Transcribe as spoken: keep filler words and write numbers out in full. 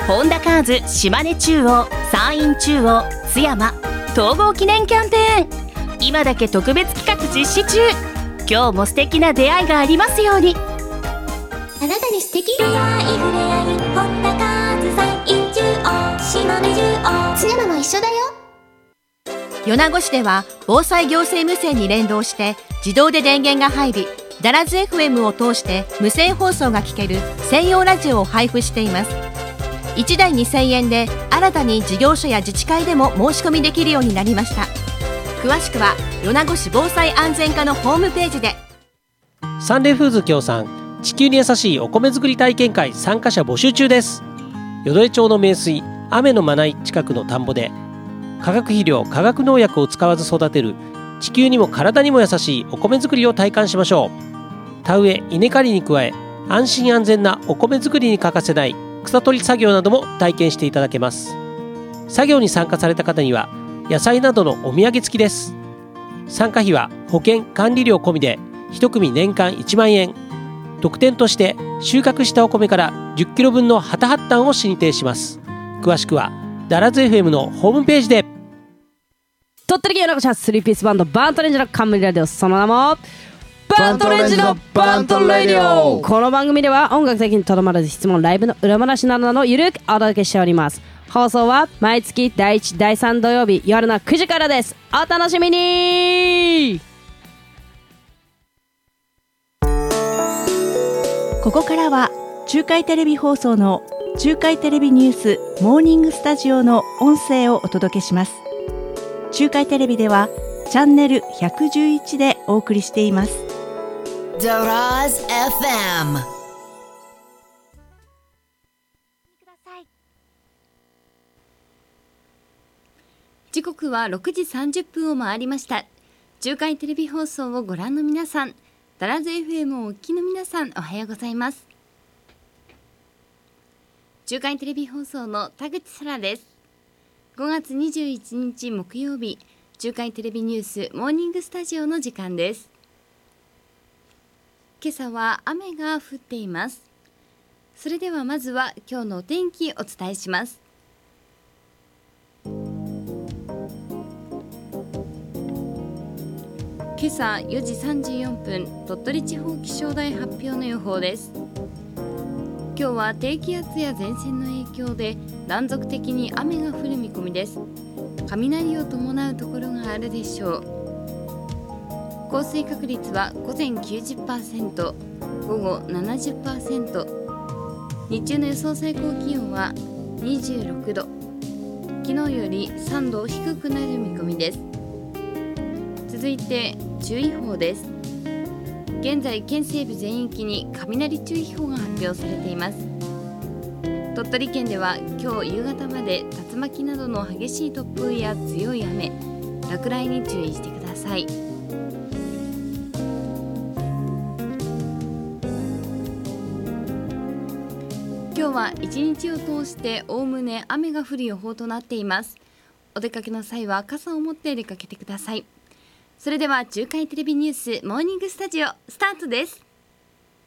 ホンダカーズ島根中央、山陰中央、津山統合記念キャンペーン、今だけ特別企画実施中。今日も素敵な出会いがありますように。 あなたに素敵出会いふれあいホンダカーズ山陰中央、島根中央、津山も一緒だよ。 米子市では防災行政無線に連動して自動で電源が入り、ダラズ エフエム を通して無線放送が聞ける専用ラジオを配布しています。いちだいにせんえんで新たに事業所や自治会でも申し込みできるようになりました。詳しくは米子市防災安全課のホームページで。 サンレフーズ協賛地球に優しいお米作り体験会参加者募集中です。淀江町の名水雨のまない近くの田んぼで化学肥料化学農薬を使わず育てる地球にも体にも優しいお米作りを体感しましょう。田植え稲刈りに加え安心安全なお米作りに欠かせない草取り作業なども体験していただけます。作業に参加された方には野菜などのお土産付きです。参加費は保険管理料込みでいち組年間いちまんえん。特典として収穫したお米からじゅっキロぶんの旗発端を進呈します。詳しくはダラズ エフエム のホームページで。 鳥取県米子市スリーピースバンドバントレンジの冠ラジオ、その名もバントレンジのバントレディオ。この番組では音楽的にとどまらず質問、ライブの裏話などのゆるくお届けしております。放送は毎月だいいち、だいさん土曜日夜のくじからです。お楽しみに。 ここからは中海テレビ放送の中海テレビニュースモーニングスタジオの音声をお届けします。中海テレビではチャンネルひゃくじゅういちでお送りしています。 ダラズ エフエム。 時刻はろくじさんじゅっぷんを回りました。中海テレビ放送をご覧の皆さん、ダラズ エフエム をお聞きの皆さん、おはようございます。中海テレビ放送の田口沙羅です。ごがつにじゅういちにち木曜日、中海テレビニュースモーニングスタジオの時間です。今朝は雨が降っています。それではまずは今日のお天気お伝えします。今朝よじさんじゅうよんぷん、鳥取地方気象台発表の予報です。今日は低気圧や前線の影響で断続的に雨が降る見込みです。雷を伴うところがあるでしょう。降水確率は午前 きゅうじゅっパーセント、午後 ななじゅっパーセント、日中の予想最高気温はにじゅうろくど、昨日よりさんど低くなる見込みです。続いて注意報です。現在県西部全域に雷注意報が発表されています。鳥取県では今日夕方まで竜巻などの激しい突風や強い雨、落雷に注意してください。今日は一日を通しておおむね雨が降る予報となっています。お出かけの際は傘を持って出かけてください。それでは中海テレビニュースモーニングスタジオスタートです。